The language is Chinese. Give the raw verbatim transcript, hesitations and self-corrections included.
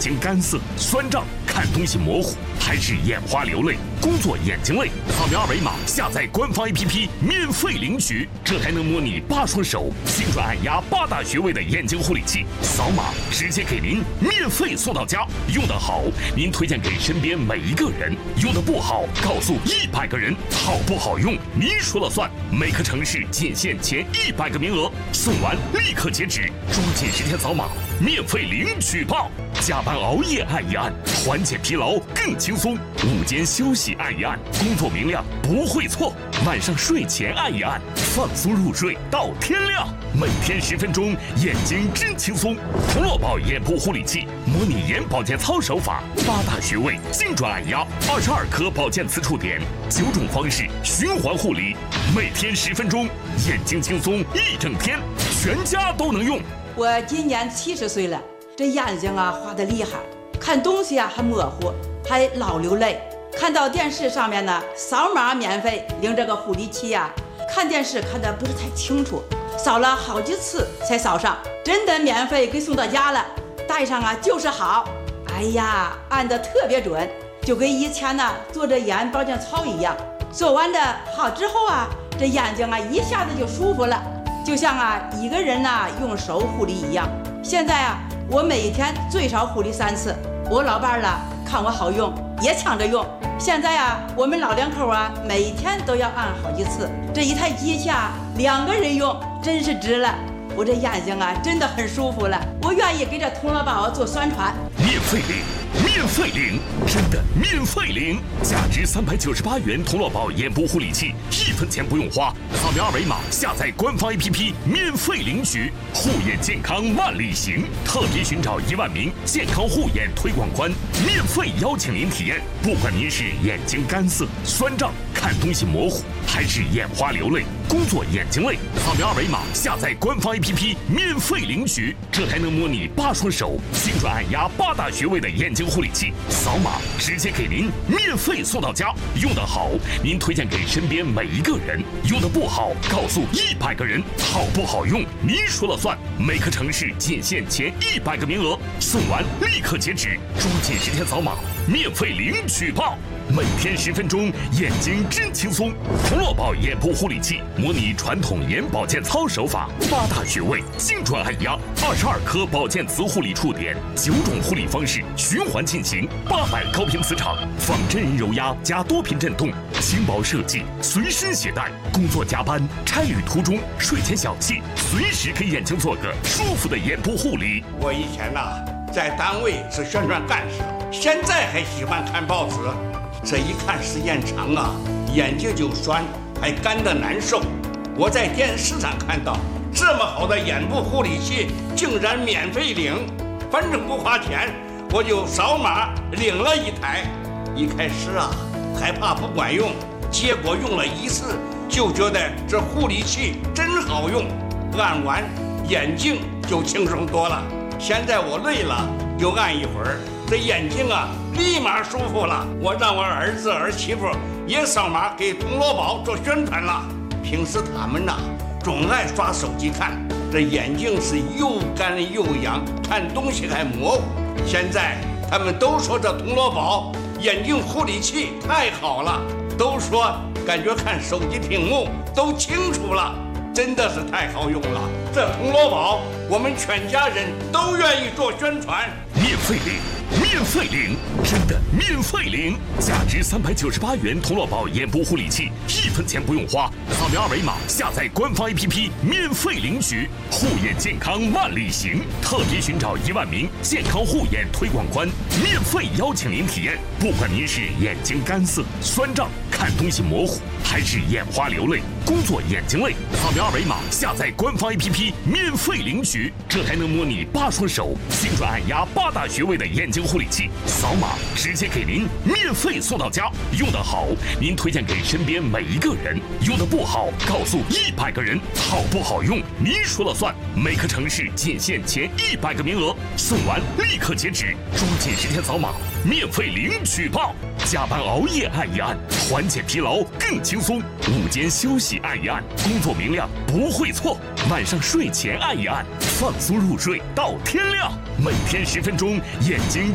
睛干涩、酸胀、看东西模糊，还是眼花流泪、工作眼睛累？扫描二维码下载官方 A P P 免费领取，这还能模拟八双手、精准按压八大穴位的眼睛护理器，扫码直接给您免费送到家。用得好，您推荐给身边每一个人；用得不好，告诉一百个人。好不好用，您说了算。每个城市仅限前一百个名额，送完立刻截止，抓紧时间扫码，免费领取吧！加班熬夜按一按，缓解疲劳更轻松；午间休息按一按，工作明亮不会错；晚上睡前按一按，放松入睡到天亮。每天十分钟，眼睛真轻松。童乐宝眼部护理器，模拟眼保健操手法，八大穴位精准按压，二十二颗保健磁触点，九种方式循环护理，每天十分钟，眼睛轻松一整天，全家都能用。 我今年七十岁了，这眼睛啊花得厉害，看东西啊还模糊，还老流泪。看到电视上面呢，扫码免费领这个护理器呀、啊，看电视看得不是太清楚，扫了好几次才扫上，真的免费给送到家了，戴上啊就是好。哎呀，按得特别准，就跟以前呢做着眼保健操一样。做完的好之后啊，这眼睛啊一下子就舒服了，就像啊一个人呐、啊、用手护理一样。现在啊，我每天最少护理三次。我老伴儿了看我好用，也抢着用。现在啊，我们老两口啊，每天都要按好几次。这一台机器啊，两个人用真是值了。我这眼睛啊，真的很舒服了。我愿意给这童乐宝做宣传。 免费领，免费领，真的免费领！价值三百九十八元童乐宝眼部护理器，一分钱不用花。扫描二维码下载官方 A P P 免费领取。护眼健康万里行，特别寻找一万名健康护眼推广官，免费邀请您体验。不管您是眼睛干涩、酸胀、看东西模糊，还是眼花流泪、工作眼睛累，扫描二维码下载官方 A P P 免费领取，这还能模拟八双手、精准按压八大穴位的眼睛护理器，扫码直接给您免费送到家。用得好，您推荐给身边每一个人；用得不好，告诉一百个人。好不好用，您说了算。每个城市仅限前一百个名额，送完立刻截止，抓紧时间扫码，免费领取吧！每天十分钟，眼睛真轻松。童乐宝眼部护理器模拟传统眼保健操手法，八大穴位精准按压，二十二颗保健磁护理触点，九种护理方式循环进行，八百高频磁场，仿真人揉压加多频震动，轻薄设计，随身携带。工作加班、差旅途中、睡前小憩，随时给眼睛做个舒服的眼部护理。 我以前呐、啊，在单位是宣传干事，现在还喜欢看报纸。这一看时间长啊，眼睛就酸，还干得难受。我在电视上看到这么好的眼部护理器，竟然免费领，反正不花钱，我就扫码领了一台。一开始啊，害怕不管用，结果用了一次就觉得这护理器真好用，按完眼睛就轻松多了。现在我累了就按一会儿，这眼睛啊立马舒服了。我让我儿子儿媳妇也扫码给童乐宝做宣传了。平时他们呐、啊、总爱刷手机看，这眼睛是又干又痒，看东西还模糊。现在他们都说这童乐宝眼睛护理器太好了，都说感觉看手机屏幕都清楚了，真的是太好用了。这童乐宝我们全家人都愿意做宣传。 免费领，免费领，真的免费领！价值三百九十八元童乐宝眼部护理器，一分钱不用花。扫描二维码下载官方 A P P 免费领取。护眼健康万里行，特别寻找一万名健康护眼推广官，免费邀请您体验。不管您是眼睛干涩、酸胀、看东西模糊，还是眼花流泪、工作眼睛累，扫描二维码下载官方 A P P 免费领取，这还能模拟八双手、精准按压八大穴位的眼睛护理器，扫码直接给您免费送到家。用得好，您推荐给身边每一个人；用得不好，告诉一百个人。好不好用，您说了算。每个城市仅限前一百个名额，送完立刻截止，抓紧时间扫码，免费领取吧！加班熬夜按一按，缓解疲劳更轻松；午间休息按一按，工作明亮不会错；晚上睡前按一按，放松入睡到天亮。每天十分钟，眼睛